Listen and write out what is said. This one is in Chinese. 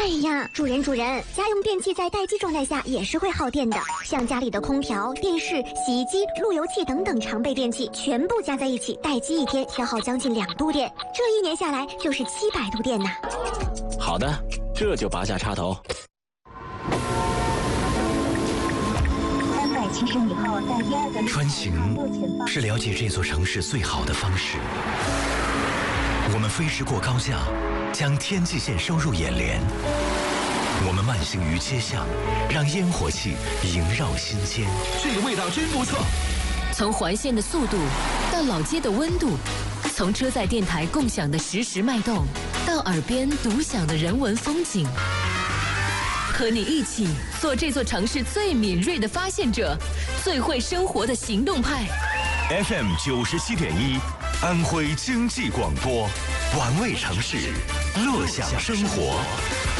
哎呀，主人，家用电器在待机状态下也是会耗电的，像家里的空调、电视、洗衣机、路由器等等常备电器，全部加在一起，待机1天消耗将近2度电，这1年下来就是700度电呢。 好的，这就拔下插头。 370米后在第2个穿行是了解这座城市最好的方式。我们飞驰过高架，将天际线收入眼帘。我们慢行于街巷，让烟火气萦绕心间。 这个味道真不错。 从环线的速度到老街的温度，从车载电台共享的实时脉动，到耳边独享的人文风景。和你一起做这座城市最敏锐的发现者，最会生活的行动派。 FM 97.1，安徽经济广播，玩味城市，乐享生活。